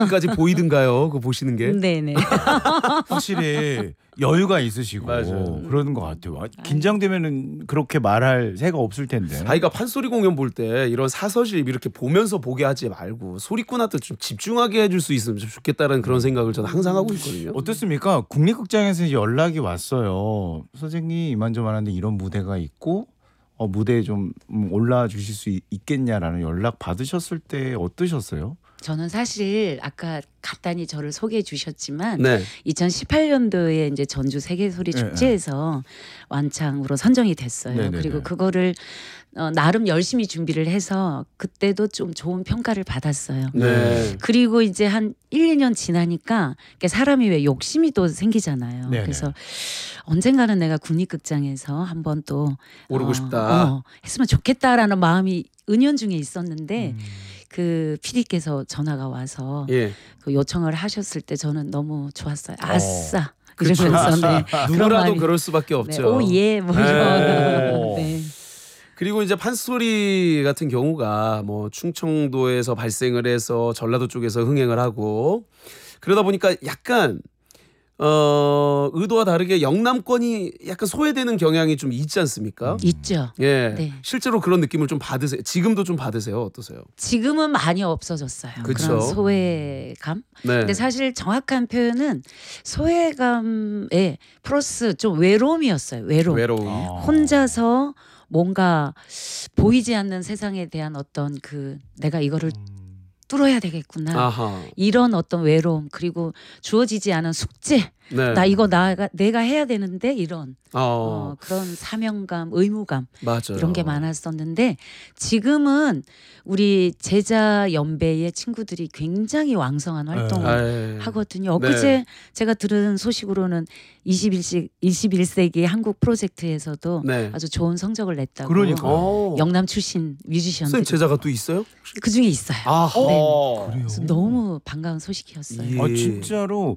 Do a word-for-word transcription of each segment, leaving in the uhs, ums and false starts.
끝까지 보이든가요? 그거 보시는 게. 네네. 확실히 여유가 있으시고 맞아요. 그러는 것 같아요. 긴장되면은 그렇게 말할 새가 없을 텐데. 아이가 판소리 공연 볼 때 이런 사서실 이렇게 보면서 보게 하지 말고 소리꾼한테 좀 집중하게 해줄 수 있으면 좀 좋겠다는 그런 생각을 저는 항상 하고 있거든요. 어떻습니까? 국립극장에서 연락이 왔어요. 선생님 이만저만한데 이런 무대가 있고 어, 무대에 좀 올라 주실 수 있, 있겠냐라는 연락 받으셨을 때 어떠셨어요? 저는 사실 아까 간단히 저를 소개해 주셨지만 네. 이천십팔 년도에 이제 전주 세계소리 축제에서 완창으로 선정이 됐어요. 네네네. 그리고 그거를 어, 나름 열심히 준비를 해서 그때도 좀 좋은 평가를 받았어요. 네. 그리고 이제 한 일, 이 년 지나니까 사람이 왜 욕심이 또 생기잖아요. 네네. 그래서 언젠가는 내가 국립극장에서 한번 또 오르고 어, 싶다. 어, 했으면 좋겠다라는 마음이 은연중에 있었는데 음. 그 피디께서 전화가 와서 예. 그 요청을 하셨을 때 저는 너무 좋았어요. 아싸 그렇죠. 이러면서 네. 누구라도 마음이- 그럴 수밖에 네. 없죠. 오예 뭐 네. 이런. 네. 그리고 이제 판소리 같은 경우가 뭐 충청도에서 발생을 해서 전라도 쪽에서 흥행을 하고 그러다 보니까 약간 어 의도와 다르게 영남권이 약간 소외되는 경향이 좀 있지 않습니까? 있죠. 예, 네. 실제로 그런 느낌을 좀 받으세요. 지금도 좀 받으세요. 어떠세요? 지금은 많이 없어졌어요. 그쵸. 그런 소외감. 네. 근데 사실 정확한 표현은 소외감에 플러스 좀 외로움이었어요. 외로움. 외로움. 아. 혼자서 뭔가 보이지 않는 세상에 대한 어떤 그 내가 이거를 뚫어야 되겠구나. 아하. 이런 어떤 외로움 그리고 주어지지 않은 숙제. 네. 나 이거 나가 내가 해야 되는데 이런 어, 어, 그런 사명감, 의무감 맞아요. 이런 게 많았었는데 지금은 우리 제자 연배의 친구들이 굉장히 왕성한 활동을 아이. 하거든요. 네. 엊그제 제가 들은 소식으로는 이십일 세, 이십일 세기 한국 프로젝트에서도 네. 아주 좋은 성적을 냈다고. 그러니까. 어. 영남 출신 뮤지션들 선생님 제자가 또 있어요? 그 중에 있어요. 아하. 네. 그래요? 그래서 너무 반가운 소식이었어요. 예. 아 진짜로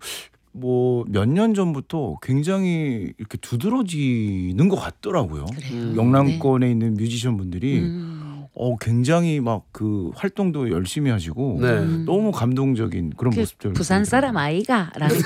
뭐 몇 년 전부터 굉장히 이렇게 두드러지는 것 같더라고요. 그래요. 음. 영남권에 있는 뮤지션 분들이 음. 어 굉장히 막 그 활동도 열심히 하시고 네. 음. 너무 감동적인 그런 그 모습들. 부산 사람 아이가라는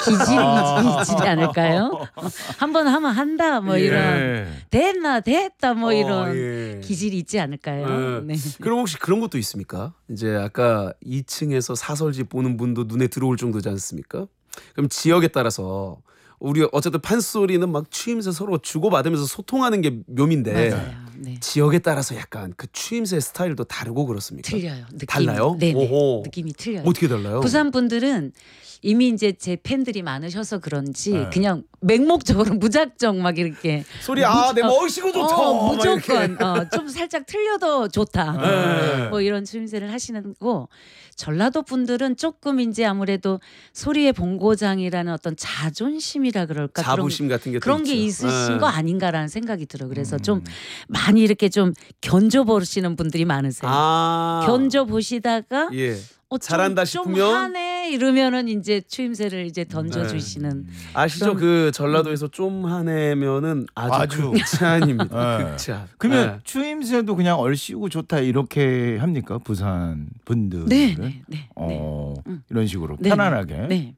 기질이 있지 않을까요? 한 번 하면 한다 뭐 이런 됐나 됐다 뭐 어, 이런 예. 기질이 있지 않을까요? 네. 네. 그럼 혹시 그런 것도 있습니까? 이제 아까 이 층에서 사설집 보는 분도 눈에 들어올 정도지 않습니까? 그럼 지역에 따라서 우리 어쨌든 판소리는 막 추임새 서로 주고받으면서 소통하는 게 묘미인데 맞아요. 네. 지역에 따라서 약간 그 추임새 스타일도 다르고 그렇습니까? 틀려요. 느낌이. 달라요? 네, 오호. 느낌이 틀려요. 어떻게 달라요? 부산 분들은 이미 이제 제 팬들이 많으셔서 그런지 네. 그냥 맹목적으로 무작정 막 이렇게 소리 아 내 멋이고 좋다. 어, 막 이렇게. 무조건 어, 좀 살짝 틀려도 좋다. 네. 뭐 이런 추임새를 하시는 거. 전라도 분들은 조금 이제 아무래도 소리의 본고장이라는 어떤 자존심이라 그럴까 자부심 같은 게 또 그런 게 있죠. 있으신 네. 거 아닌가라는 생각이 들어. 그래서 음. 좀 많이 이렇게 좀 견져 보시는 분들이 많으세요. 아. 견져 보시다가 예. 어, 좀, 잘한다 좀 싶으면? 하네 이러면은 이제 추임새를 이제 던져 네. 주시는. 아시죠? 그럼- 그 전라도에서 좀 하네면은 아주, 아주. 극찬입니다. 네. 극찬. 그러면 네. 추임새도 그냥 얼씨구 좋다 이렇게 합니까? 부산 분들. 네, 네, 네. 어 음. 이런 식으로 네. 편안하게. 네.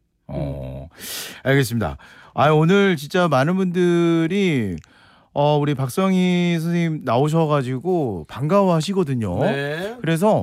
어 알겠습니다. 아 오늘 진짜 많은 분들이 어 우리 박성희 선생님 나오셔가지고 반가워하시거든요. 네. 그래서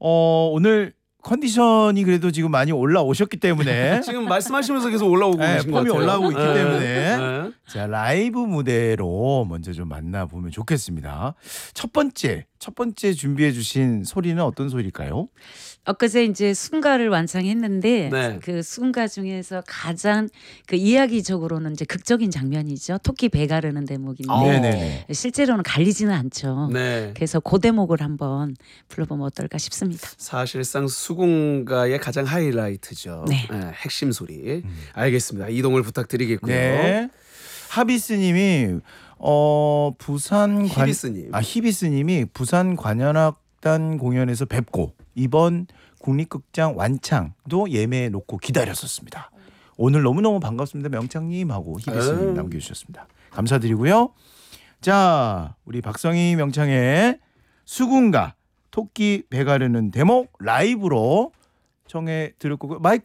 어 오늘 컨디션이 그래도 지금 많이 올라오셨기 때문에 지금 말씀하시면서 계속 올라오고 네, 계신 것 폼이 같아요. 올라오고 있기 네. 때문에. 네. 자 라이브 무대로 먼저 좀 만나보면 좋겠습니다. 첫 번째 첫 번째 준비해주신 소리는 어떤 소리일까요? 엊그제 이제 순가를 완창했는데 네. 그 순가 중에서 가장 그 이야기적으로는 이제 극적인 장면이죠. 토끼 배 가르는 대목인데 어. 네네. 실제로는 갈리지는 않죠. 네. 그래서 그 대목을 한번 불러보면 어떨까 싶습니다. 사실상 수궁가의 가장 하이라이트죠. 네. 네, 핵심 소리. 알겠습니다. 이동을 부탁드리겠고요. 네. 하비스님이 어 부산 관 히비스님. 아 히비스님이 부산 관현악단 공연에서 뵙고 이번 국립극장 완창도 예매해 놓고 기다렸었습니다. 오늘 너무너무 반갑습니다. 명창님 하고 히비스님 음. 남겨주셨습니다. 감사드리고요. 자 우리 박성희 명창의 수군가 토끼 배 가르는 대목 라이브로 청해 들을 거고요. 마이크